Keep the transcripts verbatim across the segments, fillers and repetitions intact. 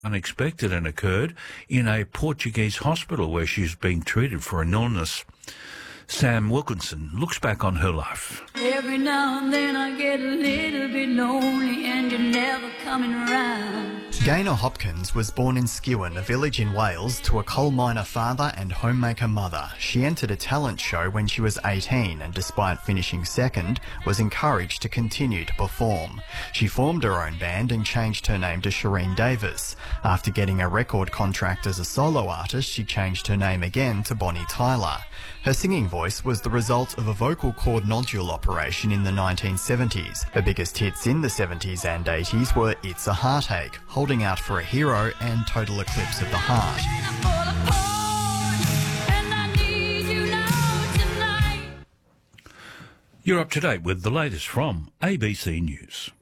unexpected and occurred in a Portuguese hospital where she's being treated for an illness. Sam Wilkinson looks back on her life. Every now and then I get a little bit lonely and you're never coming around. Gaynor Hopkins was born in Skewen, a village in Wales, to a coal miner father and homemaker mother. She entered a talent show when she was eighteen and, despite finishing second, was encouraged to continue to perform. She formed her own band and changed her name to Shireen Davis. After getting a record contract as a solo artist, she changed her name again to Bonnie Tyler. Her singing voice was the result of a vocal cord nodule operation in the nineteen seventies. Her biggest hits in the seventies and eighties were It's a Heartache, Holding Out for a Hero and Total Eclipse of the Heart. You're up to date with the latest from A B C News.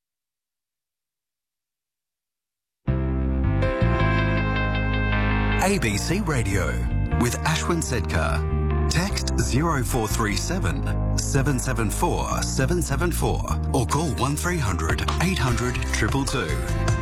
A B C Radio with Ashwin Sedkar. Text zero four three seven, seven seven four, seven seven four or call one three hundred, eight hundred, two two two.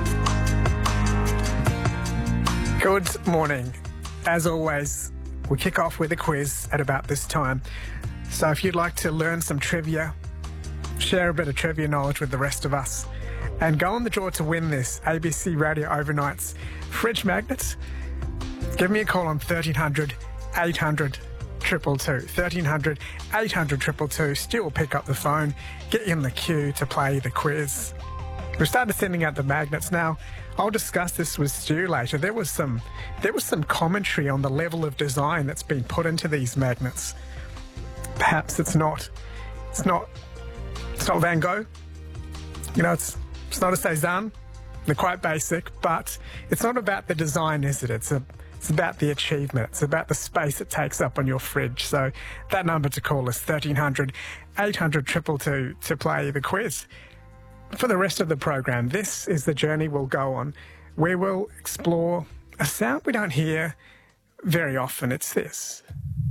Good morning. As always, we kick off with a quiz at about this time. So if you'd like to learn some trivia, share a bit of trivia knowledge with the rest of us, and go on the draw to win this A B C Radio Overnight's fridge magnet, give me a call on thirteen hundred, eight hundred, two two two. thirteen hundred, eight hundred, two two two. Stu will pick up the phone, get you in the queue to play the quiz. We've started sending out the magnets now. I'll discuss this with Stu later. There was some there was some commentary on the level of design that's been put into these magnets. Perhaps it's not it's not it's not Van Gogh. You know, it's it's not a Cézanne. They're quite basic, but it's not about the design, is it? It's a It's about the achievement. It's about the space it takes up on your fridge. So that number to call is thirteen hundred, eight hundred, two two two to play the quiz. For the rest of the program, this is the journey we'll go on, where we'll explore a sound we don't hear very often. It's this.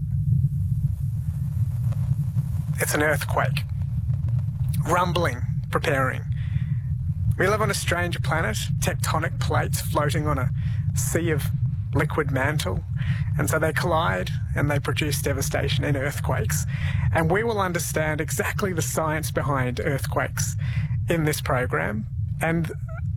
It's an earthquake. Rumbling, preparing. We live on a strange planet, tectonic plates floating on a sea of liquid mantle, and so they collide and they produce devastation in earthquakes. And we will understand exactly the science behind earthquakes in this program. And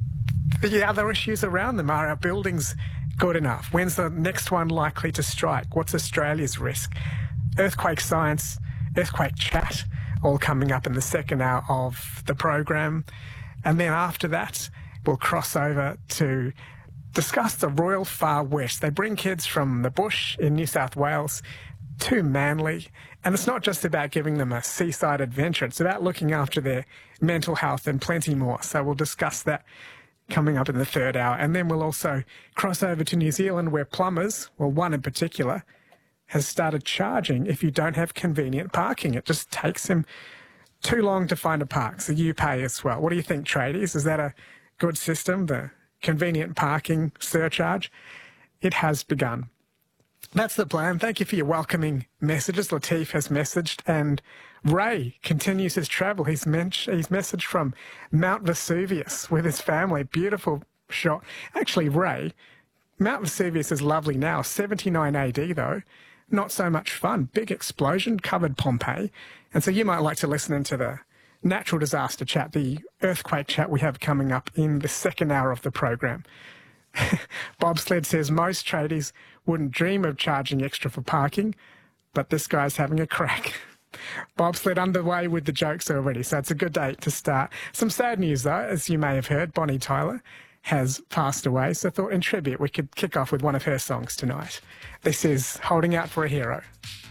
the other issues around them are: our buildings good enough? When's the next one likely to strike? What's Australia's risk? Earthquake science, earthquake chat, all coming up in the second hour of the program. And then after that, we'll cross over to discuss the Royal Far West. They bring kids from the bush in New South Wales to Manly, and it's not just about giving them a seaside adventure, it's about looking after their mental health and plenty more. So we'll discuss that coming up in the third hour. And then we'll also cross over to New Zealand, where plumbers, well, one in particular, has started charging if you don't have convenient parking. It just takes him too long to find a park, so you pay as well. What do you think, tradies? Is that a good system, the convenient parking surcharge? It has begun. That's the plan. Thank you for your welcoming messages. Latif has messaged, and Ray continues his travel. He's, men- he's messaged from Mount Vesuvius with his family. Beautiful shot. Actually, Ray, Mount Vesuvius is lovely now. seventy-nine A D though. Not so much fun. Big explosion, covered Pompeii. And so you might like to listen into the natural disaster chat, the earthquake chat we have coming up in the second hour of the program. Bobsled says most tradies wouldn't dream of charging extra for parking, but this guy's having a crack. Bobsled underway with the jokes already, so it's a good day to start. Some sad news though, as you may have heard, Bonnie Tyler has passed away, so I thought in tribute we could kick off with one of her songs tonight. This is Holding Out for a Hero.